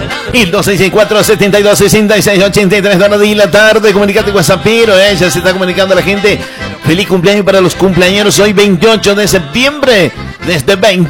Y 264-7266-83 de la tarde. Comunicate WhatsAppero, ya se está comunicando a la gente. Feliz cumpleaños para los cumpleaños hoy 28 de septiembre. Desde 20